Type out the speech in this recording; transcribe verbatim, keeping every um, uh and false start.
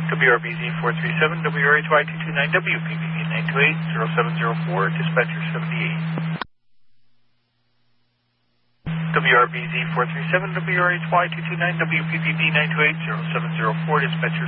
W R B Z four three seven, W R H Y two two nine, W P B B nine two eight, zero seven zero four, dispatcher seventy-eight. W R B Z four three seven, W R H Y two two nine, W P B B nine two eight, zero seven zero four, dispatcher